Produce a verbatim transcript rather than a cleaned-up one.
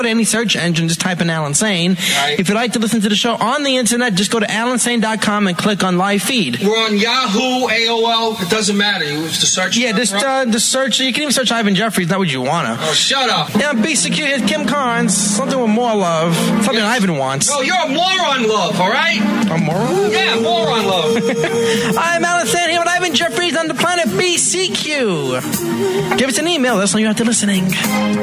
any search engine, just type in Alan Sane. Right. If you'd like to listen to the show on the internet, just go to alan sane dot com and click on live feed. We're on Yahoo, A O L. It doesn't matter. You have to search. Yeah, just uh, just search. You can even search Ivan Jeffries. Not what you wanna. Oh, shut up. Yeah, B C Q. Here's Kim Carnes. Something with more love. Something Yeah. Ivan wants. No, you're a moron, love. All right. A moron? Yeah, moron, love. I'm Alan Sane here with Ivan Jeffries on the planet B C Q. Give us an email. Let us know you're out there listening.